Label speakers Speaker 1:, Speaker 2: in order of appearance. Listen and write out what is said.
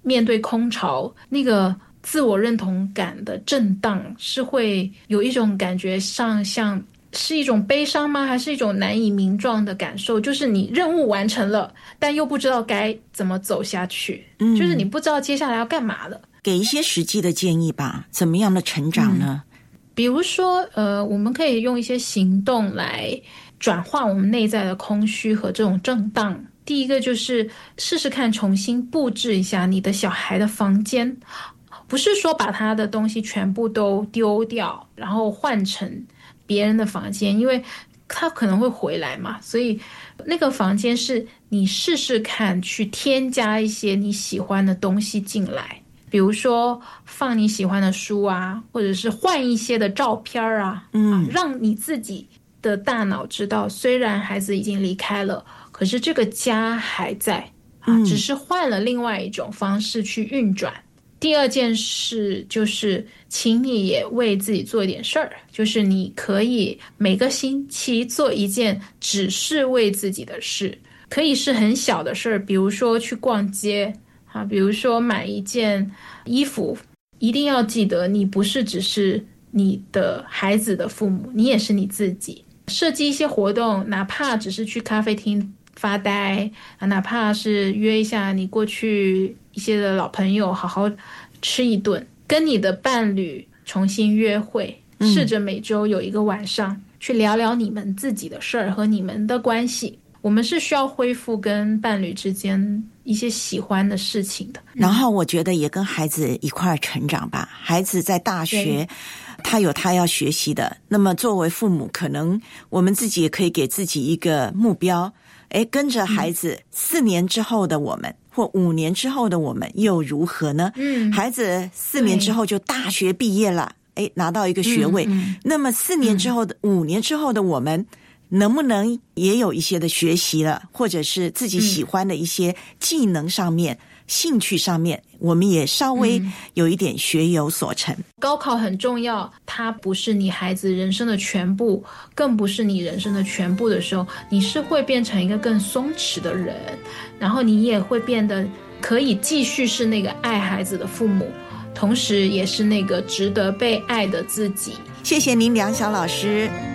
Speaker 1: 面对空巢，那个自我认同感的震荡是会有一种感觉上像是一种悲伤吗？还是一种难以名状的感受？就是你任务完成了，但又不知道该怎么走下去，就是你不知道接下来要干嘛了。
Speaker 2: 给一些实际的建议吧，怎么样的成长呢？
Speaker 1: 比如说我们可以用一些行动来转化我们内在的空虚和这种震荡。第一个就是试试看重新布置一下你的小孩的房间，不是说把他的东西全部都丢掉，然后换成别人的房间，因为他可能会回来嘛，所以那个房间是你试试看去添加一些你喜欢的东西进来，比如说放你喜欢的书啊，或者是换一些的照片啊，让你自己的大脑知道，虽然孩子已经离开了，可是这个家还在只是换了另外一种方式去运转。第二件事就是，请你也为自己做一点事儿，就是你可以每个星期做一件只是为自己的事，可以是很小的事儿，比如说去逛街比如说买一件衣服。一定要记得，你不是只是你的孩子的父母，你也是你自己。设计一些活动，哪怕只是去咖啡厅发呆哪怕是约一下你过去一些的老朋友好好吃一顿，跟你的伴侣重新约会，试着每周有一个晚上去聊聊你们自己的事儿和你们的关系。我们是需要恢复跟伴侣之间一些喜欢的事情的。
Speaker 2: 然后我觉得也跟孩子一块儿成长吧。孩子在大学他有他要学习的，那么作为父母可能我们自己也可以给自己一个目标，跟着孩子4年之后的我们或5年之后的我们又如何呢？孩子4年之后就大学毕业了，拿到一个学位，那么4年之后的5年之后的我们能不能也有一些的学习了，或者是自己喜欢的一些技能上面兴趣上面我们也稍微有一点学有所成。
Speaker 1: 高考很重要，它不是你孩子人生的全部，更不是你人生的全部的时候，你是会变成一个更松弛的人，然后你也会变得可以继续是那个爱孩子的父母，同时也是那个值得被爱的自己。
Speaker 2: 谢谢您梁晓老师。